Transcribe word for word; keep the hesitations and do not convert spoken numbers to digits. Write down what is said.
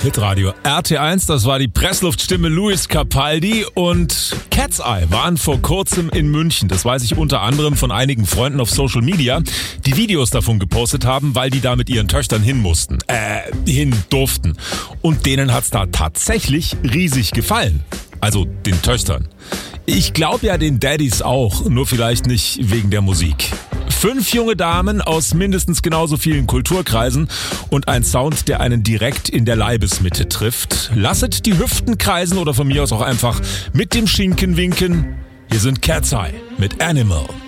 Hitradio R T eins, das war die Pressluftstimme Luis Capaldi, und Cat's Eye waren vor kurzem in München. Das weiß ich unter anderem von einigen Freunden auf Social Media, die Videos davon gepostet haben, weil die da mit ihren Töchtern hin mussten, äh, hin durften. Und denen hat's da tatsächlich riesig gefallen. Also den Töchtern. Ich glaube ja den Daddys auch, nur vielleicht nicht wegen der Musik. Fünf junge Damen aus mindestens genauso vielen Kulturkreisen und ein Sound, der einen direkt in der Leibesmitte trifft. Lasset die Hüften kreisen oder von mir aus auch einfach mit dem Schinken winken. Hier sind Cat's Eye mit Animal.